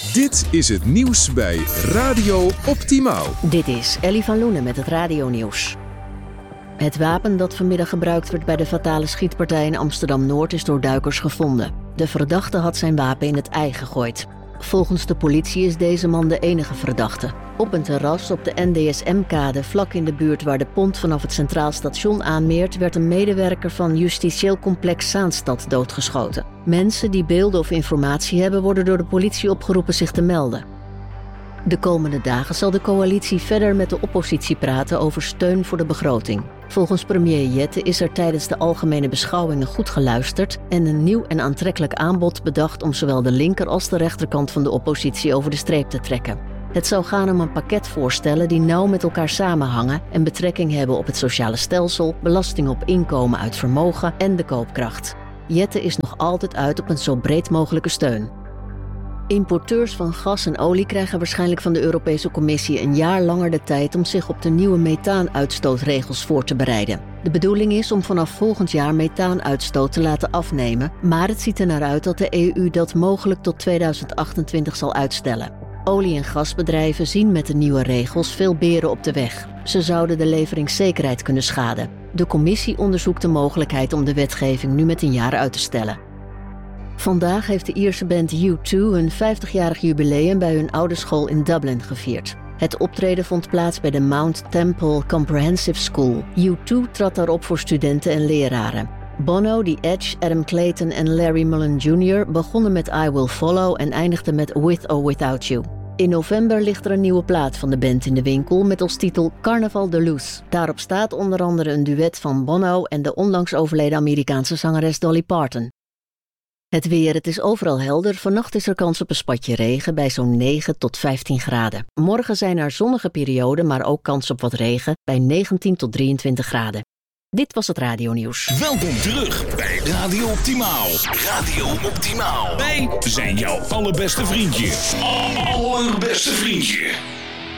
Dit is het nieuws bij Radio Optimaal. Dit is Ellie van Loenen met het radionieuws. Het wapen dat vanmiddag gebruikt werd bij de fatale schietpartij in Amsterdam-Noord is door duikers gevonden. De verdachte had zijn wapen in het IJ gegooid. Volgens de politie is deze man de enige verdachte. Op een terras op de NDSM-kade, vlak in de buurt waar de pont vanaf het Centraal Station aanmeert, werd een medewerker van Justitieel Complex Zaanstad doodgeschoten. Mensen die beelden of informatie hebben, worden door de politie opgeroepen zich te melden. De komende dagen zal de coalitie verder met de oppositie praten over steun voor de begroting. Volgens premier Jette is er tijdens de algemene beschouwingen goed geluisterd en een nieuw en aantrekkelijk aanbod bedacht om zowel de linker als de rechterkant van de oppositie over de streep te trekken. Het zou gaan om een pakket voorstellen die nauw met elkaar samenhangen en betrekking hebben op het sociale stelsel, belasting op inkomen uit vermogen en de koopkracht. Jette is nog altijd uit op een zo breed mogelijke steun. Importeurs van gas en olie krijgen waarschijnlijk van de Europese Commissie een jaar langer de tijd om zich op de nieuwe methaanuitstootregels voor te bereiden. De bedoeling is om vanaf volgend jaar methaanuitstoot te laten afnemen, maar het ziet er naar uit dat de EU dat mogelijk tot 2028 zal uitstellen. Olie- en gasbedrijven zien met de nieuwe regels veel beren op de weg. Ze zouden de leveringszekerheid kunnen schaden. De Commissie onderzoekt de mogelijkheid om de wetgeving nu met een jaar uit te stellen. Vandaag heeft de Ierse band U2 hun 50-jarig jubileum bij hun oude school in Dublin gevierd. Het optreden vond plaats bij de Mount Temple Comprehensive School. U2 trad daarop voor studenten en leraren. Bono, The Edge, Adam Clayton en Larry Mullen Jr. begonnen met I Will Follow en eindigden met With or Without You. In november ligt er een nieuwe plaat van de band in de winkel met als titel Carnival de Luz. Daarop staat onder andere een duet van Bono en de onlangs overleden Amerikaanse zangeres Dolly Parton. Het weer, het is overal helder. Vannacht is er kans op een spatje regen bij zo'n 9 tot 15 graden. Morgen zijn er zonnige perioden, maar ook kans op wat regen bij 19 tot 23 graden. Dit was het radionieuws. Welkom terug bij Radio Optimaal. Radio Optimaal. Wij zijn jouw allerbeste vriendje. Allerbeste vriendje.